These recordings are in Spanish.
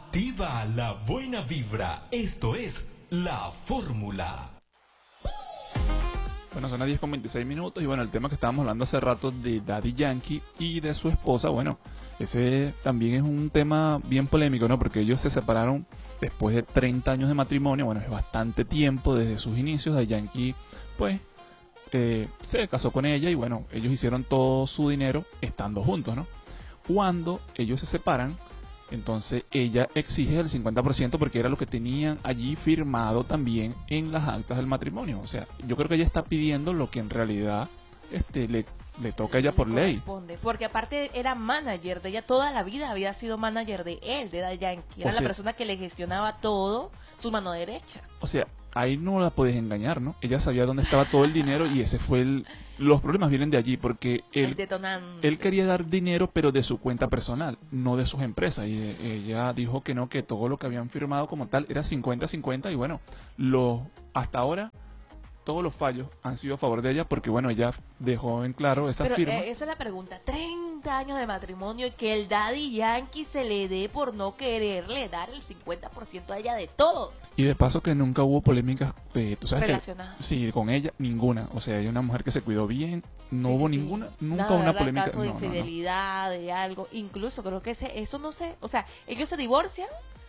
Activa la buena vibra. Esto es La Fórmula. Bueno, son las 10:26 y bueno, el tema que estábamos hablando hace rato de Daddy Yankee y de su esposa, bueno, ese también es un tema bien polémico, ¿no? Porque ellos se separaron después de 30 años de matrimonio, bueno, es bastante tiempo desde sus inicios. Daddy Yankee, pues, se casó con ella y bueno, ellos hicieron todo su dinero estando juntos, ¿no? Cuando ellos se separan, entonces ella exige el 50% porque era lo que tenían allí firmado también en las actas del matrimonio. O sea, yo creo que ella está pidiendo lo que en realidad le toca a ella por ley. Porque aparte era manager de ella, toda la vida había sido manager de él, de Daddy Yankee. Era la persona que le gestionaba todo, su mano derecha. O sea, ahí no la puedes engañar, ¿no? Ella sabía dónde estaba todo el dinero y ese fue los problemas vienen de allí porque él quería dar dinero pero de su cuenta personal, no de sus empresas, y ella dijo que no, que todo lo que habían firmado como tal era 50-50 y bueno, hasta ahora todos los fallos han sido a favor de ella porque bueno, ella dejó en claro esa firma. Esa es la pregunta, 30 años de matrimonio y que el Daddy Yankee se le dé por no quererle dar el 50% a ella de todo. Y de paso que nunca hubo polémicas, tú sabes relacionadas. Sí, con ella ninguna, o sea, ella es una mujer que se cuidó bien, no hubo ninguna, nunca nada, una polémica. Caso de infidelidad, de algo, incluso creo que eso no sé, o sea, ellos se divorcian,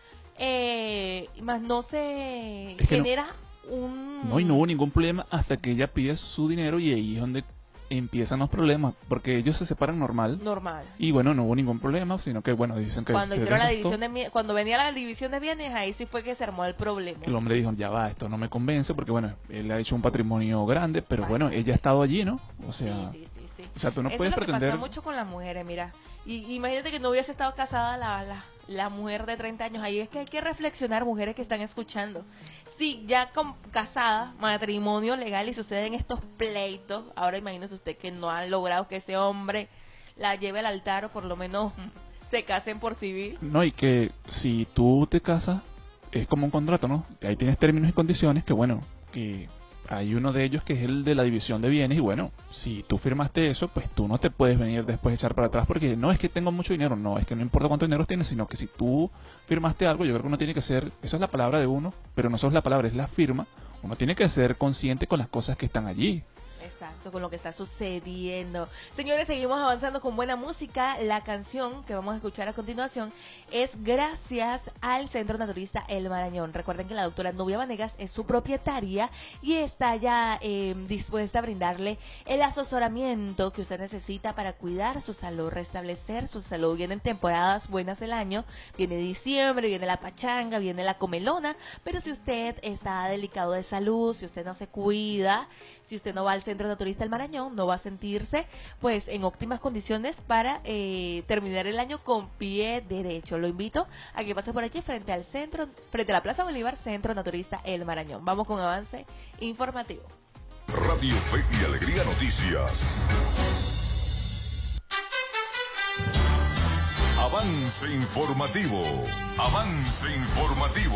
más no se genera No, y no hubo ningún problema hasta que ella pide su dinero y ahí es donde empiezan los problemas, porque ellos se separan normal. Y bueno, no hubo ningún problema, sino que bueno, dicen que cuando venía la división de bienes, ahí sí fue que se armó el problema. El hombre dijo, ya va, esto no me convence, porque bueno, él ha hecho un patrimonio grande, pero bueno, ella ha estado allí, ¿no? O sea, sí. O sea, tú no Eso puedes es lo pretender. Que pasa mucho con las mujeres, mira. Y imagínate que no hubiese estado casada la mujer de 30 años. Ahí es que hay que reflexionar, mujeres que están escuchando. Sí, ya casada, matrimonio legal y suceden estos pleitos. Ahora imagínese usted que no han logrado que ese hombre la lleve al altar o por lo menos se casen por civil. No, y que si tú te casas es como un contrato, ¿no? Ahí tienes términos y condiciones que bueno, que hay uno de ellos que es el de la división de bienes y bueno, si tú firmaste eso, pues tú no te puedes venir después a echar para atrás porque no es que tengo mucho dinero, no, es que no importa cuánto dinero tienes, sino que si tú firmaste algo, yo creo que uno tiene que ser, eso es la palabra de uno, pero no solo es la palabra, es la firma, uno tiene que ser consciente con las cosas que están allí. Exacto, con lo que está sucediendo. Señores, seguimos avanzando con buena música. La canción que vamos a escuchar a continuación es gracias al Centro Naturista El Marañón. Recuerden que la doctora Nubia Vanegas es su propietaria y está ya dispuesta a brindarle el asesoramiento que usted necesita para cuidar su salud, restablecer su salud. Vienen temporadas buenas del año, viene diciembre, viene la pachanga, viene la comelona, pero si usted está delicado de salud, si usted no se cuida, si usted no va al Centro Naturista El Marañón, no va a sentirse pues en óptimas condiciones para terminar el año con pie derecho. Lo invito a que pase por aquí frente al centro, frente a la Plaza Bolívar, Centro Naturista El Marañón. Vamos con avance informativo. Radio Fe y Alegría Noticias. Avance informativo. Avance informativo.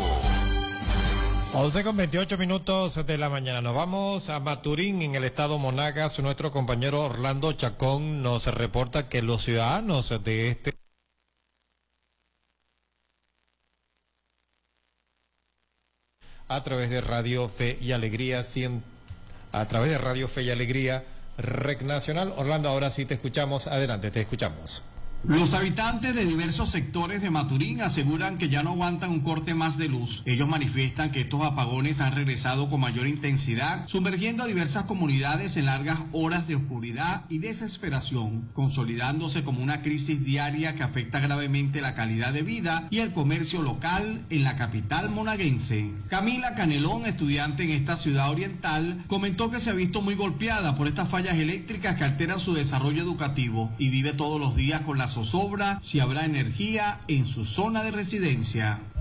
11:28 de la mañana. Nos vamos a Maturín, en el estado Monagas. Nuestro compañero Orlando Chacón nos reporta que los ciudadanos de a través de Radio Fe y Alegría, Rec Nacional. Orlando, ahora sí te escuchamos. Adelante, te escuchamos. Los habitantes de diversos sectores de Maturín aseguran que ya no aguantan un corte más de luz. Ellos manifiestan que estos apagones han regresado con mayor intensidad, sumergiendo a diversas comunidades en largas horas de oscuridad y desesperación, consolidándose como una crisis diaria que afecta gravemente la calidad de vida y el comercio local en la capital monaguense. Camila Canelón, estudiante en esta ciudad oriental, comentó que se ha visto muy golpeada por estas fallas eléctricas que alteran su desarrollo educativo y vive todos los días con la zozobra si habrá energía en su zona de residencia.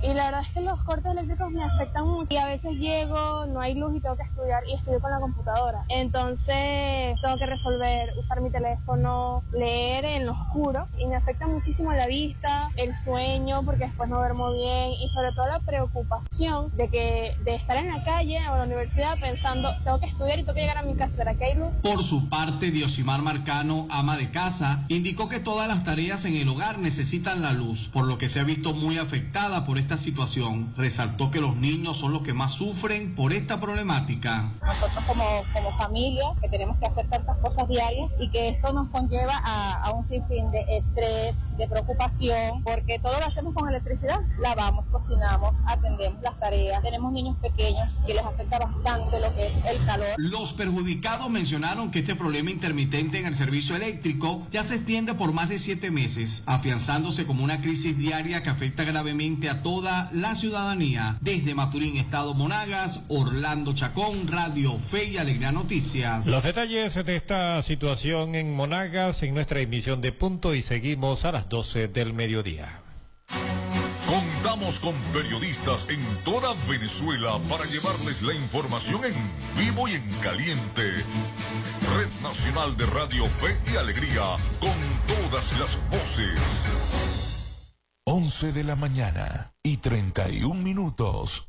Y la verdad es que los cortes eléctricos me afectan mucho. Y a veces llego, no hay luz y tengo que estudiar y estudio con la computadora. Entonces tengo que resolver, usar mi teléfono, leer en lo oscuro. Y me afecta muchísimo la vista, el sueño, porque después no duermo bien. Y sobre todo la preocupación de estar en la calle o en la universidad pensando, tengo que estudiar y tengo que llegar a mi casa. ¿Será que hay luz? Por su parte, Diosimar Marcano, ama de casa, indicó que todas las tareas en el hogar necesitan la luz, por lo que se ha visto muy afectada por esta situación. Resaltó que los niños son los que más sufren por esta problemática. Nosotros como familia, que tenemos que hacer tantas cosas diarias y que esto nos conlleva a un sinfín de estrés, de preocupación, porque todo lo hacemos con electricidad. Lavamos, cocinamos, atendemos las tareas. Tenemos niños pequeños que les afecta bastante lo que es el calor. Los perjudicados mencionaron que este problema intermitente en el servicio eléctrico ya se extiende por más de 7 meses, afianzándose como una crisis diaria que afecta gravemente a toda la ciudadanía. Desde Maturín, Estado Monagas, Orlando Chacón, Radio Fe y Alegría Noticias. Los detalles de esta situación en Monagas en nuestra emisión de Punto y seguimos a las 12 del mediodía. Contamos con periodistas en toda Venezuela para llevarles la información en vivo y en caliente. Red Nacional de Radio Fe y Alegría, con todas las voces. 11 de la mañana y 31 minutos.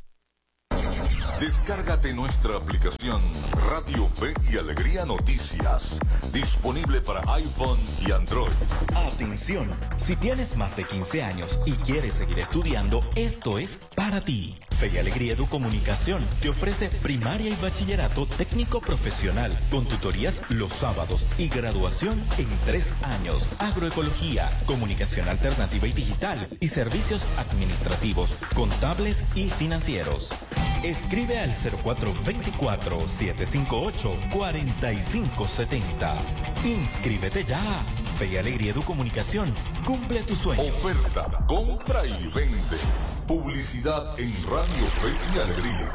Descárgate nuestra aplicación Radio Fe y Alegría Noticias, disponible para iPhone y Android. Atención, si tienes más de 15 años y quieres seguir estudiando, esto es para ti. Fe y Alegría Educomunicación te ofrece primaria y bachillerato técnico profesional con tutorías los sábados y graduación en 3 años. Agroecología, comunicación alternativa y digital y servicios administrativos, contables y financieros. Escribe al 0424-758-4570. Inscríbete ya. Fe y Alegría Educomunicación. Cumple tus sueños. Oferta, compra y vende. Publicidad en Radio Fe y Alegría.